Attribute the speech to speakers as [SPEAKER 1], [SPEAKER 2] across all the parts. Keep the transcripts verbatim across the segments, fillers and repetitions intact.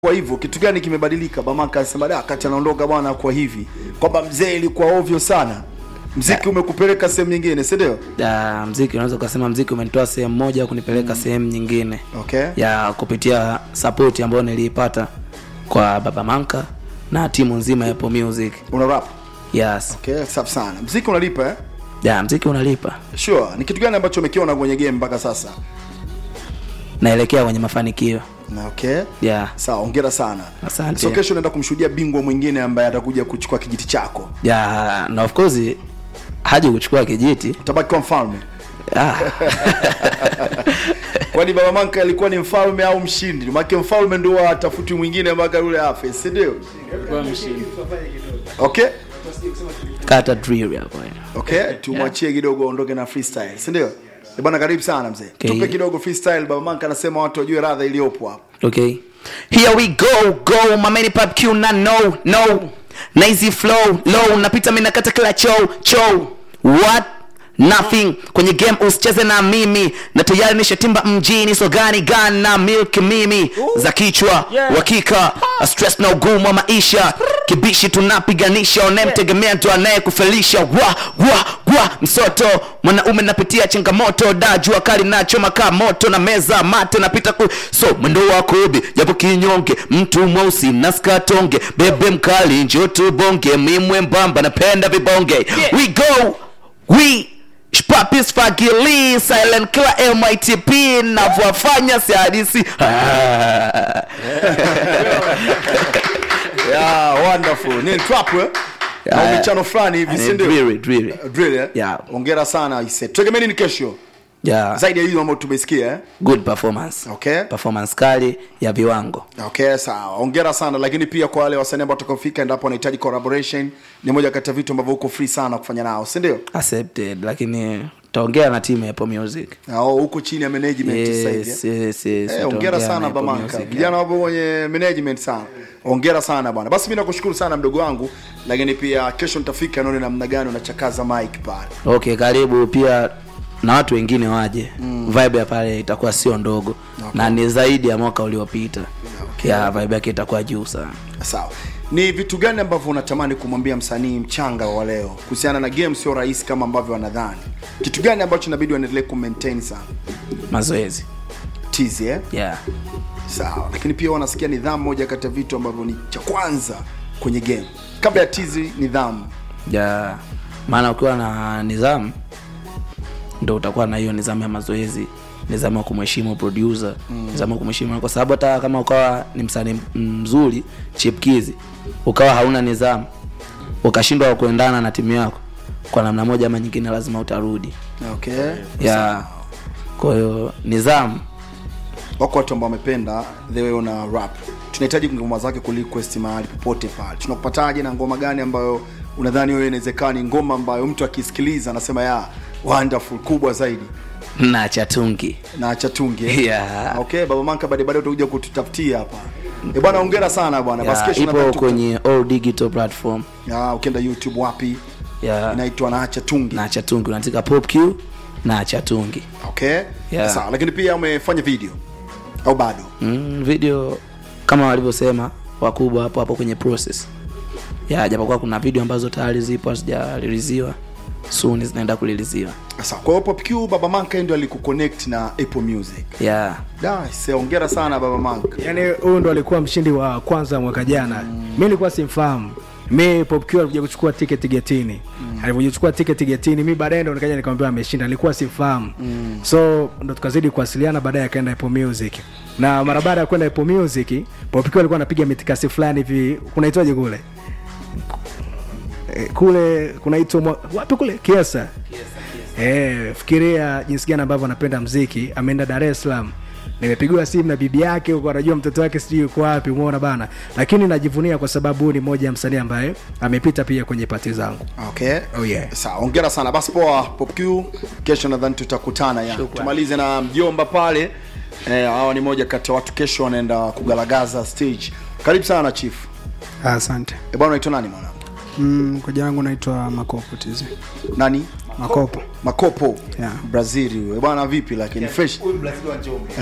[SPEAKER 1] Kwa hivyo kitu gani kimebadilika? Bamanka anasema da kati anaondoka bwana kwa hivi. Kwamba mzee ilikuwa ovyo sana. Mziki umekupeleka sehemu nyingine, si ndio?
[SPEAKER 2] Ya mziki unaweza kusema mziki umenitoa sehemu moja kunipeleka mm. sehemu nyingine.
[SPEAKER 1] Okay.
[SPEAKER 2] Ya kupitia support ambayo niliipata kwa Baba Manka na timu nzima ya Apple Music.
[SPEAKER 1] Una rap?
[SPEAKER 2] Yes.
[SPEAKER 1] Okay, safi sana. Mziki unalipa eh?
[SPEAKER 2] Ya mziki unalipa.
[SPEAKER 1] Sure. Ni kitu gani ambacho umekiona kwenye game mpaka sasa?
[SPEAKER 2] Naelekea kwenye mafanikio.
[SPEAKER 1] Na okay.
[SPEAKER 2] Yeah.
[SPEAKER 1] Sawa, hongera sana.
[SPEAKER 2] Asante.
[SPEAKER 1] So kesho unaenda kumshuhudia bingwa mwingine ambaye atakuja kuchukua kijiti chako.
[SPEAKER 2] Yeah, na of course haje kuchukua kijiti.
[SPEAKER 1] Utabaki kwa mfalme.
[SPEAKER 2] Ah.
[SPEAKER 1] Kwani Baba Manka alikuwa ni mfalme au mshindi? Maana mfalme ndio atafuti mwingine mpaka yule afe, si ndio?
[SPEAKER 2] Kwa mshindi.
[SPEAKER 1] Okay?
[SPEAKER 2] Kata drill hapo.
[SPEAKER 1] Okay, tumwachie kidogo aondoke na freestyle, si ndio? E bwana, karibu sana mzee. Okay. Tupe kidogo freestyle. Baba Manka anasema watu wajue radha iliyopo hapo.
[SPEAKER 2] Okay. Here we go, go, my many pop Q na no, no. Nice flow, low, napita mimi nakata kila cho, cho. What? Nothing. Kwenye game usicheze na mimi. Na tayari nishatimba mjini, so gani gani na milk mimi. Za kichwa, yeah. Wakika, a stress na ugumu wa maisha. Kibishi tunapiganisha, unemtegemea mtu anayekufelisha. Wa, wa, wa, msoto. Mwanaume napitia changamoto, da jua kali na choma kama moto na meza mate napita ku. So mwendo wa kobe, japo kinyonge, mtu mweusi na skatonge, bebe mkali njoo tubonge, mimi mbamba napenda vibonge. Yeah. We go. We Papis Fagili silent killer M I T P na wafanya si hadisi.
[SPEAKER 1] Yeah, wonderful. Ni trap eh? Na michano fulani hivi si ndio?
[SPEAKER 2] Drill, drill.
[SPEAKER 1] Drill eh?
[SPEAKER 2] Yeah.
[SPEAKER 1] Hongera sana ise. Tutegemeni ni kesho.
[SPEAKER 2] Yeah.
[SPEAKER 1] Zaidi ya hiyo ambayo tumesikia eh?
[SPEAKER 2] Good performance.
[SPEAKER 1] Okay.
[SPEAKER 2] Performance kali ya viwango.
[SPEAKER 1] Okay, sawa. Hongera sana, lakini pia kwa wale wasanii ambao watakofika endapo wanahitaji collaboration, ni moja kati ya vitu ambavyo uko free sana kufanya nao, si ndio?
[SPEAKER 2] Accepted, lakini taongea na timu ya Apple Music.
[SPEAKER 1] Oh, huko chini ya management
[SPEAKER 2] yes,
[SPEAKER 1] sasa hivi.
[SPEAKER 2] Yes, yes, yes.
[SPEAKER 1] Eh, hongera sana Baba Manka. Vijana wapo kwenye management sana. Hongera sana bwana. Basi mimi nakushukuru sana mdogo wangu, lakini pia kesho nitafika naone namna gani unachakaza mic pale.
[SPEAKER 2] Okay, karibu pia na watu wengine waje. Mm. Vibe ya pale itakuwa sio ndogo. Okay. Na ni zaidi ya mwaka uliopita. Okay. Ya vibe yake itakuwa juu sana.
[SPEAKER 1] Sawa. Ni vitu gani ambavyo unatamani kumwambia msanii mchanga wa leo kuhusiana na game sio rahisi kama ambavyo wanadhani? Kitu gani ambacho inabidi waendelee ku maintain sana?
[SPEAKER 2] Mazoezi.
[SPEAKER 1] Tizi eh?
[SPEAKER 2] Yeah.
[SPEAKER 1] Sawa. Lakini pia wanasikia nidhamu moja kati ya vitu ambavyo ni cha kwanza kwenye game. Kabla ya tizi, nidhamu.
[SPEAKER 2] Yeah. Maana ukiwa na nidhamu ndio utakuwa na hiyo nidhamu ya mazoezi, nidhamu ya kumheshimu producer, mm. nidhamu ya kumheshimu, kwa sababu hata kama ukawa ni msanii mzuri chipkizi, ukawa hauna nidhamu, ukashindwa kuendana na timu yako, kwa namna moja ama nyingine lazima utarudi.
[SPEAKER 1] Okay.
[SPEAKER 2] Yeah. Kwa hiyo nidhamu.
[SPEAKER 1] Wako watu ambao wamependa the way una rap. Tunahitaji ngoma zake ku request mahali popote pale. Tunakupataje na ngoma gani ambayo unadhani wewe inawezekana ngoma ambayo mtu akisikiliza anasema ya wonderful kubwa zaidi?
[SPEAKER 2] Na chatungi.
[SPEAKER 1] Na chatungi.
[SPEAKER 2] Yeah.
[SPEAKER 1] Okay, Baba Manka baadaye baadaye utakuja kututafutia hapa. Eh bwana, hongera sana bwana.
[SPEAKER 2] Yeah, basi kesho ipo kwenye all digital platform.
[SPEAKER 1] Yeah, ukienda YouTube wapi?
[SPEAKER 2] Yeah.
[SPEAKER 1] Inaitwa Na Chatungi.
[SPEAKER 2] Na Chatungi, unaandika Pop Q Na Chatungi.
[SPEAKER 1] Okay.
[SPEAKER 2] Yeah.
[SPEAKER 1] Sawa, lakini pia umefanya video au bado?
[SPEAKER 2] Mm, video kama walivyosema wakubwa hapo hapo kwenye process. Ya japokuwa kuna video ambazo tayari zipo hazijareleasiwa, soon zinaenda kureleasiwa.
[SPEAKER 1] Sasa kwa hiyo Pop Q Baba Manka ndio alikuconnect na Apple Music.
[SPEAKER 2] Yeah.
[SPEAKER 1] Da, sasa hongera sana Baba Manka.
[SPEAKER 3] Yaani huyo ndo alikuwa mshindi wa kwanza mwaka jana. Mm. Mimi nilikuwa simfahamu. Mimi Pop Q alikuja kuchukua ticket getini. Mm. Alipochukua ticket getini, mimi baadaye ndo nikaja nikamwambia ameshinda, alikuwa simfahamu. Mm. So ndo tukazidi kuwasiliana, baadaye akaenda Apple Music. Na mara baada ya kwenda Apple Music, Pop Q alikuwa anapiga mitikasi fulani hivi, kunaitwaje kule? Kule kunaitwa wapi kule? Kiesa. Kiesa. Eh, fikiria jinsi gani ambavyo anapenda muziki. Ameenda Dar es Salaam. Nimepigiwa simu na bibi yake huko, anajua mtoto wake sijui yuko wapi, umeona bana. Lakini najivunia kwa sababu ni mmoja ya msanii ambaye amepita pia kwenye party zangu.
[SPEAKER 1] Okay.
[SPEAKER 3] Oh yeah.
[SPEAKER 1] Sawa, hongera sana. Basi poa Pop Q, kesho nadhani tutakutana ya. Tumalize na mjomba pale. Eh, hao ni moja kati ya watu kesho wanaenda kugalagaza stage. Karibu sana Chief.
[SPEAKER 4] Asante.
[SPEAKER 1] Eh bwana, unaitwa nani mwana?
[SPEAKER 4] Mm, kwa jina langu naitwa Makopo Tizi.
[SPEAKER 1] Nani?
[SPEAKER 4] Makopo.
[SPEAKER 1] Makopo.
[SPEAKER 4] Yeah.
[SPEAKER 1] Brazil huyo. Bwana vipi lakini fresh.
[SPEAKER 2] Huyu Brazil wa Njombe.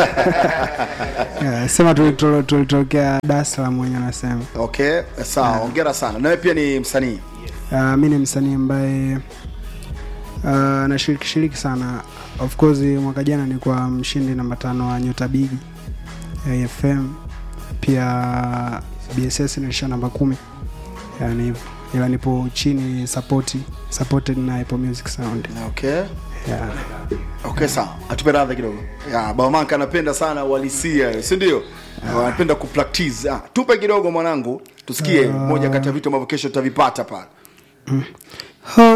[SPEAKER 4] Yeah, sema tulitokea Dar es Salaam mwenye anasema.
[SPEAKER 1] Okay, sawa. Yeah. Hongera sana. Na wewe pia ni msanii?
[SPEAKER 4] Uh, mimi ni msanii ambaye uh, nashiriki shiriki sana. Of course mwaka jana nilikuwa mshindi namba tano wa Nyota Big A F M, pia B S S nilisha namba kumi. Yani hivyo. Ila nipo chini support supported na Apple Music Sound.
[SPEAKER 1] Okay.
[SPEAKER 4] Yeah.
[SPEAKER 1] Okay, sawa. Atupe radha kidogo. Ya, Bamanka anapenda sana uhalisia, si ndio? Anapenda kupractice. Ah, tupe kidogo mwanangu, tusikie uh, moja kati ya vitu ambavyo kesho tutavipata pale.
[SPEAKER 4] Mm.